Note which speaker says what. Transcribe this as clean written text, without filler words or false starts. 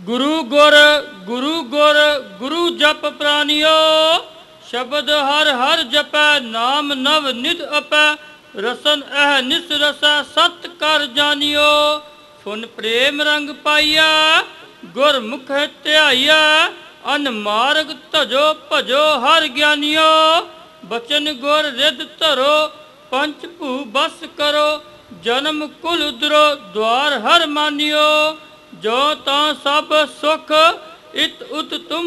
Speaker 1: ਗੁਰੂ ਗੁਰ ਗੁਰੂ ਜਪ ਪ੍ਰਾਨਿਓ। ਸ਼ਬਦ ਹਰ ਹਰ ਜਪੈ, ਨਾਮ ਨਵ ਨਿਤ ਅਪੈ। ਰਸਨ ਇਹ ਨਿਸ ਰਸੈ, ਸਤ ਕਰ ਜਾਣਿਓ। ਫੁਨ ਪ੍ਰੇਮ ਰੰਗ ਪਾਈਆ, ਗੁਰਮੁਖ ਧਿਆਈਆ। ਅਨ ਮਾਰਗ ਧਜੋ ਭਜੋ ਹਰ ਗਿਆਨਿਓ। ਬਚਨ ਗੁਰ ਰਿਦ ਧਰੋ, ਪੰਚ ਭੂ ਬਸ ਕਰੋ। ਜਨਮ ਕੁਲ ਉਦਰੋ, ਦਵਾਰ ਹਰ ਮਾਨਿਓ। ਜੋ ਤਾਂ ਸਭ ਸੁਖ ਇਤ ਉਤ ਤੁਮ